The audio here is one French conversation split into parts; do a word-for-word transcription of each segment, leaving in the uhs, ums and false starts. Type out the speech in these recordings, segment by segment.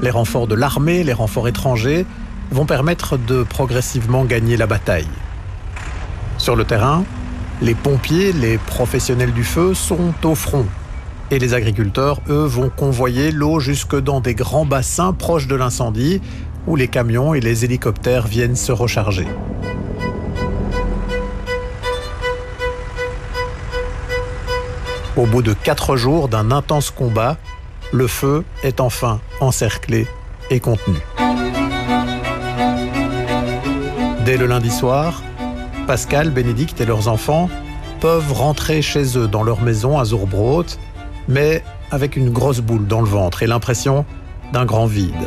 Les renforts de l'armée, les renforts étrangers vont permettre de progressivement gagner la bataille. Sur le terrain, les pompiers, les professionnels du feu sont au front. Et les agriculteurs, eux, vont convoyer l'eau jusque dans des grands bassins proches de l'incendie où les camions et les hélicoptères viennent se recharger. Au bout de quatre jours d'un intense combat, le feu est enfin encerclé et contenu. Dès le lundi soir, Pascal, Bénédicte et leurs enfants peuvent rentrer chez eux dans leur maison à Zurbrot, mais avec une grosse boule dans le ventre et l'impression d'un grand vide.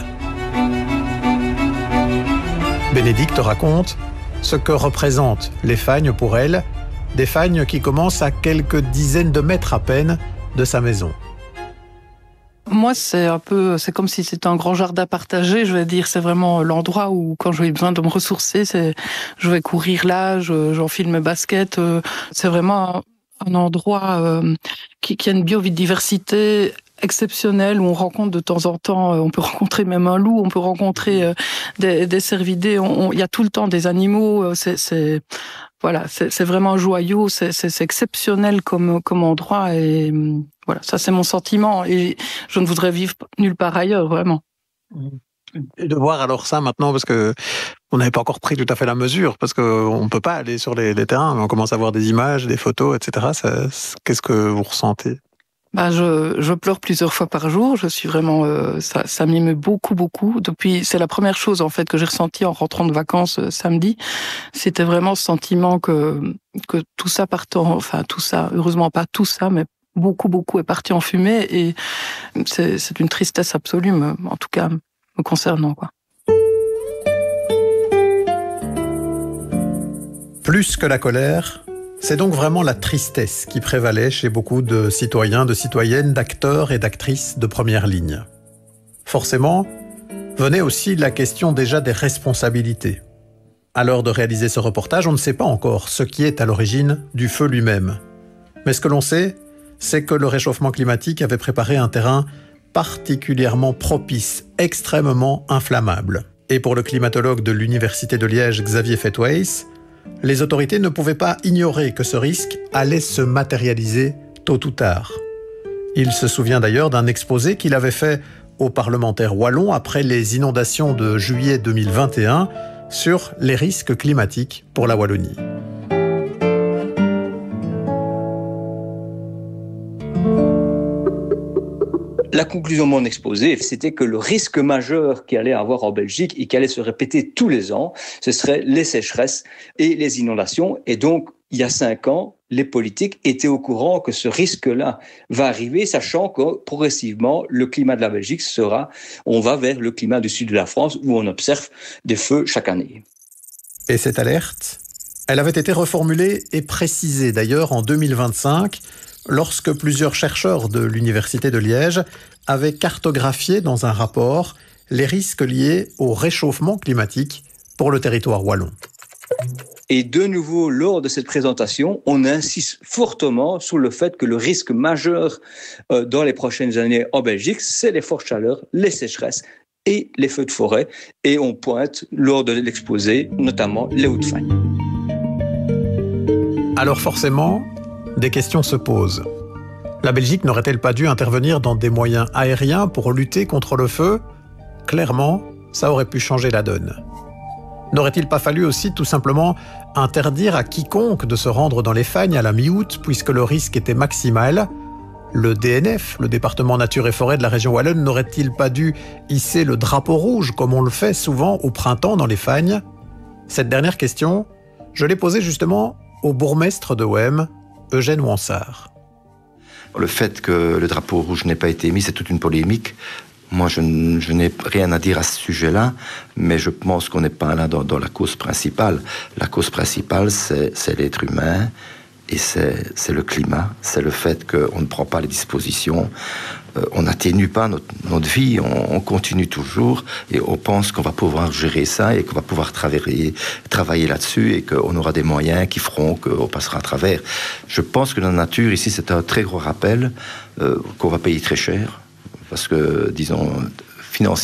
Bénédicte raconte ce que représentent les fagnes pour elle, des fagnes qui commencent à quelques dizaines de mètres à peine de sa maison. Moi, c'est un peu, c'est comme si c'était un grand jardin partagé, je vais dire. C'est vraiment l'endroit où, quand j'ai besoin de me ressourcer, c'est, je vais courir là, je, j'enfile mes baskets. C'est vraiment un endroit euh, qui, qui a une biodiversité exceptionnelle, où on rencontre de temps en temps, on peut rencontrer même un loup, on peut rencontrer euh, des, des cervidés. On, on, il y a tout le temps des animaux. C'est, c'est voilà, c'est, c'est vraiment un joyau. C'est, c'est, c'est exceptionnel comme, comme endroit et voilà, ça c'est mon sentiment et je ne voudrais vivre nulle part ailleurs, vraiment. Et de voir alors ça maintenant, parce que on n'avait pas encore pris tout à fait la mesure, parce qu'on ne peut pas aller sur les, les terrains, mais on commence à voir des images, des photos, et cetera. Ça, qu'est-ce que vous ressentez ? Bah, je, je pleure plusieurs fois par jour. Je suis vraiment, euh, ça, ça m'émeut beaucoup, beaucoup. Depuis, c'est la première chose en fait que j'ai ressentie en rentrant de vacances euh, samedi. C'était vraiment ce sentiment que que tout ça partant, enfin tout ça, heureusement pas tout ça, mais beaucoup, beaucoup est parti en fumée et c'est, c'est une tristesse absolue, en tout cas me concernant, quoi. Plus que la colère, c'est donc vraiment la tristesse qui prévalait chez beaucoup de citoyens, de citoyennes, d'acteurs et d'actrices de première ligne. Forcément, venait aussi la question déjà des responsabilités. À l'heure de réaliser ce reportage, on ne sait pas encore ce qui est à l'origine du feu lui-même. Mais ce que l'on sait, c'est que le réchauffement climatique avait préparé un terrain particulièrement propice, extrêmement inflammable. Et pour le climatologue de l'Université de Liège, Xavier Fettweis, les autorités ne pouvaient pas ignorer que ce risque allait se matérialiser tôt ou tard. Il se souvient d'ailleurs d'un exposé qu'il avait fait aux parlementaires wallons après les inondations de juillet deux mille vingt et un sur les risques climatiques pour la Wallonie. La conclusion de mon exposé, c'était que le risque majeur qu'il allait avoir en Belgique et qui allait se répéter tous les ans, ce seraient les sécheresses et les inondations. Et donc, il y a cinq ans, les politiques étaient au courant que ce risque-là va arriver, sachant que progressivement, le climat de la Belgique sera, on va vers le climat du sud de la France où on observe des feux chaque année. Et cette alerte, elle avait été reformulée et précisée d'ailleurs en deux mille vingt-cinq, lorsque plusieurs chercheurs de l'Université de Liège avaient cartographié dans un rapport les risques liés au réchauffement climatique pour le territoire wallon. Et de nouveau, lors de cette présentation, on insiste fortement sur le fait que le risque majeur euh, dans les prochaines années en Belgique, c'est les fortes chaleurs, les sécheresses et les feux de forêt. Et on pointe, lors de l'exposé, notamment les hauts de fagne. Alors forcément, des questions se posent. La Belgique n'aurait-elle pas dû intervenir dans des moyens aériens pour lutter contre le feu ? Clairement, ça aurait pu changer la donne. N'aurait-il pas fallu aussi tout simplement interdire à quiconque de se rendre dans les fagnes à la mi-août, puisque le risque était maximal ? Le D N F, le département nature et forêt de la région wallonne, n'aurait-il pas dû hisser le drapeau rouge, comme on le fait souvent au printemps dans les fagnes ? Cette dernière question, je l'ai posée justement au bourgmestre de Wem, Eugène Wansart. Le fait que le drapeau rouge n'ait pas été émis, c'est toute une polémique. Moi, je, n- je n'ai rien à dire à ce sujet-là, mais je pense qu'on n'est pas là dans, dans la cause principale. La cause principale, c'est, c'est l'être humain et c'est, c'est le climat. C'est le fait qu'on ne prend pas les dispositions. Euh, on n'atténue pas notre, notre vie, on, on continue toujours et on pense qu'on va pouvoir gérer ça et qu'on va pouvoir travailler, travailler là-dessus et qu'on aura des moyens qui feront qu'on passera à travers. Je pense que la nature, ici, c'est un très gros rappel euh, qu'on va payer très cher. Parce que, disons, financièrement,